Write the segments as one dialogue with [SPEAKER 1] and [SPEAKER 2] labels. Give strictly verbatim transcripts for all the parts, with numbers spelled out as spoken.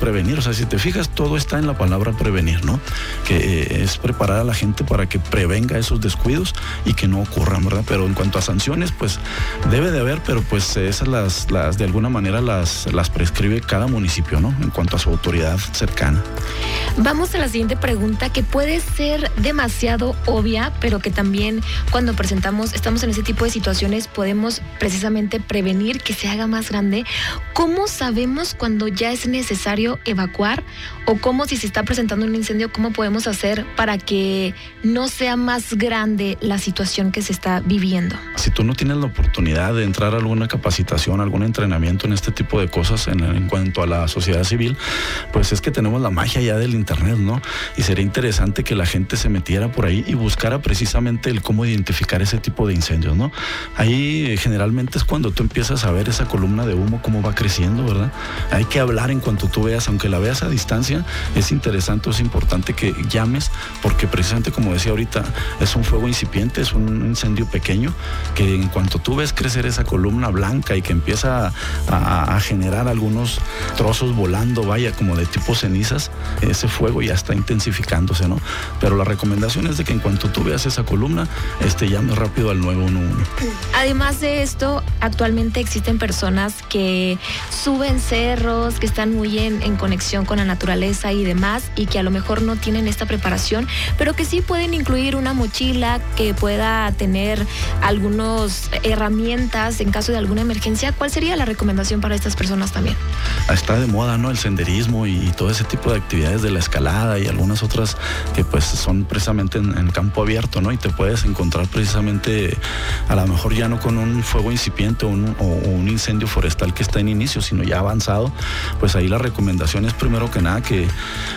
[SPEAKER 1] prevenir. O sea, si te fijas, todo está en la palabra prevenir, ¿no? Que eh, es preparar a la gente para que prevenga esos descuidos y que no ocurran, ¿verdad? Pero en cuanto a sanciones, pues debe de haber, pero pues esas las, las de alguna manera las, las prescribe cada municipio, ¿no? En cuanto a su autoridad cercana.
[SPEAKER 2] Vamos a la siguiente pregunta, que puede ser demasiado obvia, pero que también cuando presentamos, estamos en ese tipo de situaciones, podemos precisamente prevenir que se haga más grande. ¿Cómo sabemos cuando ya es necesario evacuar? O cómo, si se está presentando un incendio, cómo podemos hacer para que no sea más grande la situación que se está viviendo?
[SPEAKER 1] Si tú no tienes la oportunidad de entrar a alguna capacitación, algún entrenamiento en este tipo de cosas en, en cuanto a la sociedad civil, pues es que tenemos la magia ya del internet, ¿no? Y sería interesante que la gente se metiera por ahí y buscara precisamente el cómo identificar ese tipo de incendios, ¿no? Ahí eh, generalmente es cuando tú empiezas a ver esa columna de humo, cómo va creciendo, ¿verdad? Hay que hablar en cuanto tú veas, aunque la veas a distancia, es interesante, es importante que llames, porque precisamente como decía ahorita, es un fuego incipiente, es un incendio pequeño, que en cuanto tú ves crecer esa columna blanca y que empieza a, a, a generar algunos trozos volando, vaya, como de tipo cenizas, ese fuego ya está intensificándose, ¿no? Pero la recomendación es de que en cuanto tú veas esa columna, este, llames rápido al nueve uno uno.
[SPEAKER 2] Además de esto, actualmente existen personas que suben cerros, que están muy en, en conexión con la naturaleza y demás, y que a lo mejor no tienen esta preparación, pero que sí pueden incluir una mochila que pueda tener algunas herramientas en caso de alguna emergencia. ¿Cuál sería la recomendación para estas personas también?
[SPEAKER 1] Está de moda, ¿no? El senderismo y todo ese tipo de actividades de la escalada y algunas otras que pues son precisamente en, en campo abierto, ¿no? Y te puedes encontrar precisamente, a lo mejor ya no con un fuego incipiente o un, o, o un incendio forestal que está en inicio, sino ya avanzado. Pues ahí la recomendación es primero que nada que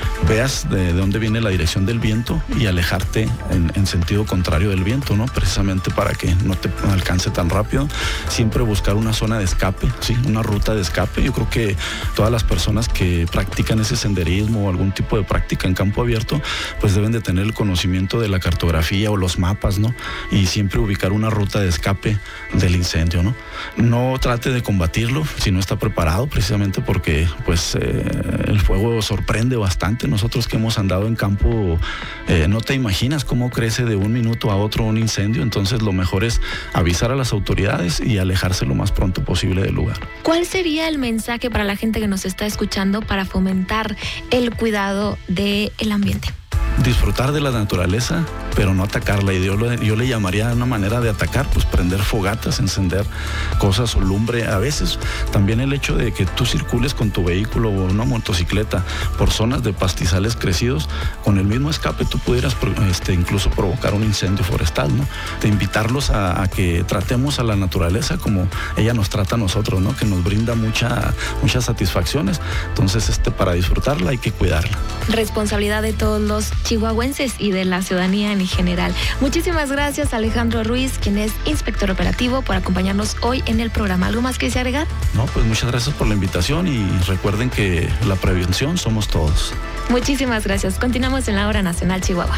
[SPEAKER 1] veas de, de dónde viene la dirección del viento y alejarte en, en sentido contrario del viento, ¿no? Precisamente para que no te alcance tan rápido. Siempre buscar una zona de escape, ¿sí? Una ruta de escape. Yo creo que todas las personas que practican ese senderismo o algún tipo de práctica en campo abierto, pues deben de tener el conocimiento de la cartografía o los mapas, ¿no? Y siempre ubicar una ruta de escape del incendio, ¿no? No trate de combatirlo si no está preparado, precisamente porque pues eh, el fuego sorprende bastante. Nosotros que hemos andado en campo, eh, no te imaginas cómo crece de un minuto a otro un incendio. Entonces lo mejor es avisar a las autoridades y alejarse lo más pronto posible del lugar.
[SPEAKER 2] ¿Cuál sería el mensaje para la gente que nos está escuchando para fomentar el cuidado del ambiente?
[SPEAKER 1] Disfrutar de la naturaleza, pero no atacarla. Y yo, lo, yo le llamaría una manera de atacar, pues prender fogatas, encender cosas o lumbre. A veces también el hecho de que tú circules con tu vehículo o una motocicleta por zonas de pastizales crecidos, con el mismo escape tú pudieras este, incluso provocar un incendio forestal, ¿no? De invitarlos a, a que tratemos a la naturaleza como ella nos trata a nosotros, ¿no? Que nos brinda mucha, muchas satisfacciones. Entonces, este, para disfrutarla hay que cuidarla.
[SPEAKER 2] Responsabilidad de todos los chihuahuenses y de la ciudadanía en general. Muchísimas gracias, Alejandro Ruiz, quien es inspector operativo, por acompañarnos hoy en el programa. ¿Algo más que desea agregar?
[SPEAKER 1] No, pues muchas gracias por la invitación y recuerden que la prevención somos todos.
[SPEAKER 2] Muchísimas gracias. Continuamos en la Hora Nacional Chihuahua.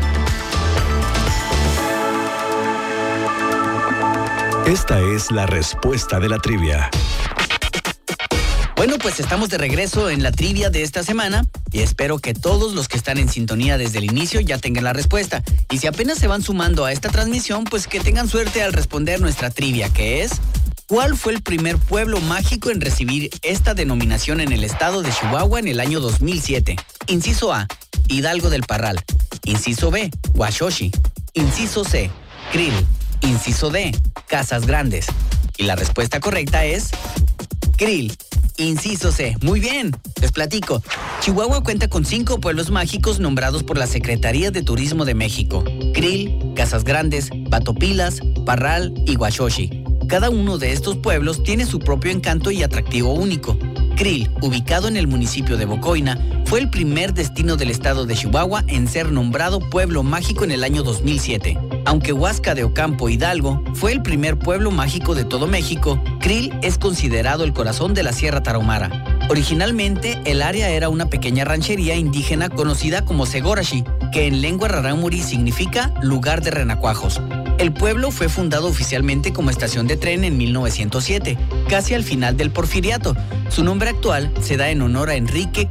[SPEAKER 3] Esta es la respuesta de la trivia.
[SPEAKER 4] Bueno, pues estamos de regreso en la trivia de esta semana y espero que todos los que están en sintonía desde el inicio ya tengan la respuesta. Y si apenas se van sumando a esta transmisión, pues que tengan suerte al responder nuestra trivia, que es: ¿cuál fue el primer pueblo mágico en recibir esta denominación en el estado de Chihuahua en el año dos mil siete? Inciso A, Hidalgo del Parral. Inciso B, Huachochi. Inciso C, Krill. Inciso D, Casas Grandes. Y la respuesta correcta es Krill. Inciso C. Muy bien, les platico. Chihuahua cuenta con cinco pueblos mágicos nombrados por la Secretaría de Turismo de México: Krill, Casas Grandes, Patopilas, Parral y Huachochi. Cada uno de estos pueblos tiene su propio encanto y atractivo único. Krill, ubicado en el municipio de Bocoina, fue el primer destino del estado de Chihuahua en ser nombrado pueblo mágico en el año dos mil siete. Aunque Huasca de Ocampo, Hidalgo, fue el primer pueblo mágico de todo México, Krill es considerado el corazón de la Sierra Tarahumara. Originalmente, el área era una pequeña ranchería indígena conocida como Segorashi, que en lengua rarámuri significa lugar de renacuajos. El pueblo fue fundado oficialmente como estación de tren en mil novecientos siete, casi al final del Porfiriato. Su nombre actual se da en honor a Enrique